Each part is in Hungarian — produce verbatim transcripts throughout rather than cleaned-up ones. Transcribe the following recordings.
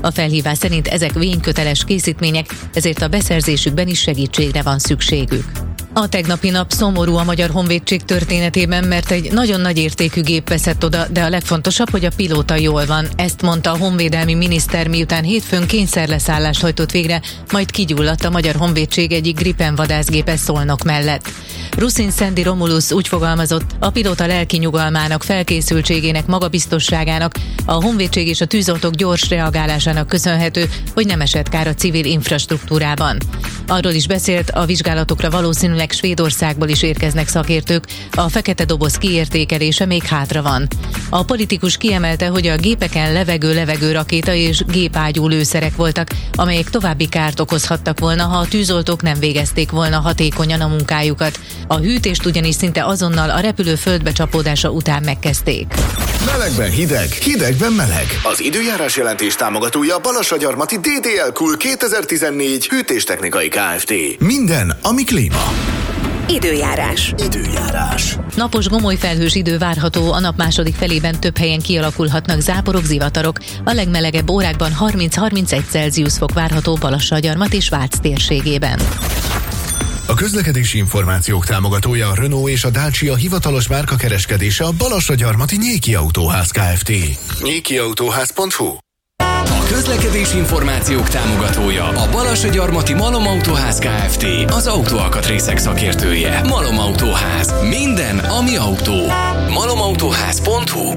A felhívás szerint ezek vényköteles készítmények, ezért a beszerzésükben is segítségre van szükségük. A tegnapi nap szomorú a Magyar Honvédség történetében, mert egy nagyon nagy értékű gép veszett oda, de a legfontosabb, hogy a pilóta jól van. Ezt mondta a honvédelmi miniszter, miután hétfőn kényszerleszállást hajtott végre, majd kigyulladt a Magyar Honvédség egyik Gripen vadászgépe Szolnok mellett. Ruszin Szendi Romulus úgy fogalmazott, a pilóta lelki nyugalmának, felkészültségének, magabiztosságának, a honvédség és a tűzoltók gyors reagálásának köszönhető, hogy nem esett kár a civil infrastruktúrában. Arról is beszélt, a vizsgálatokra valószínűleg Svédországból is érkeznek szakértők, a fekete doboz kiértékelése még hátra van. A politikus kiemelte, hogy a gépeken levegő-levegő rakéta és gépágyú lőszerek voltak, amelyek további kárt okozhattak volna, ha a tűzoltók nem végezték volna hatékonyan a munkájukat. A hűtést ugyanis szinte azonnal a repülő földbe csapódása után megkezdték. Melegben hideg, hidegben meleg. Az időjárás jelentés támogatója Balassagyarmati dé dé el Cool kétezer-tizennégy hűtéstechnikai Kft. Minden, ami klíma. Időjárás. Időjárás. Napos, gomoly felhős idő várható, a nap második felében több helyen kialakulhatnak záporok, zivatarok. A legmelegebb órákban harminc-harmincegy Celsius fok várható Balassagyarmat és Vác térségében. A közlekedési információk támogatója a Renault és a Dacia hivatalos márkakereskedése a Balassagyarmati Nyéki Autóház Kft. nyéki autóház pont hu. A közlekedési információk támogatója a Balassagyarmati Malom Autóház Kft. Az autóalkatrészek szakértője. Malom Autóház. Minden, ami autó. malom autóház pont hu.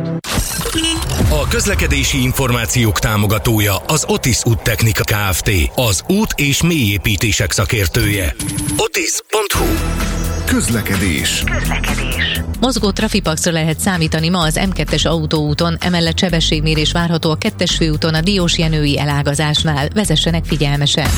A közlekedési információk támogatója az Otis Úttechnika Kft. Az út- és mélyépítések szakértője. otis pont hu. Közlekedés. Közlekedés. Mozgó trafipaxra lehet számítani ma az em kettes autóúton, emellett sebességmérés várható a kettes főúton a Diósjenői elágazásnál. Vezessenek figyelmesen!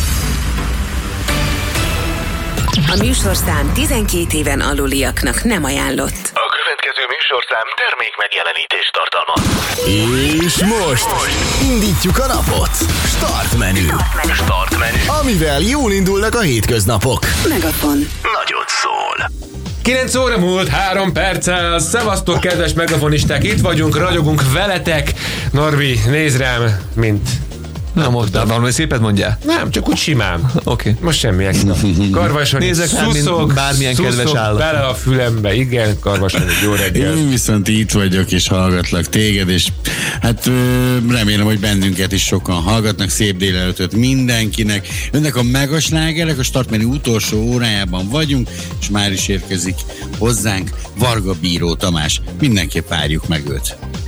A műsorszám tizenkét éven aluliaknak nem ajánlott. A következő műsorszám termék megjelenítést tartalmaz. És most indítjuk a napot. Start menü. Start menü. Amivel jól indulnak a hétköznapok. Megafon. Nagyot szól. kilenc óra múlt három perccel. Szevasztok, kedves megafonisták, itt vagyunk, ragyogunk veletek. Norbi, nézd rám, mint... Nem mondtam, valami szépet mondjál? Nem, csak úgy simán. Oké. Okay. Most semmi extra. Karvas vagy, nézek rám, mint bármilyen kedves állat. Bele a fülembe, igen, Karvas vagy, jó reggel. Én viszont itt vagyok, és hallgatlak téged, és hát remélem, hogy bennünket is sokan hallgatnak. Szép délelőttöt mindenkinek. Önnek a megaslágerek, a startmenü utolsó órájában vagyunk, és már is érkezik hozzánk Varga Bíró Tamás. Mindenképp várjuk meg őt.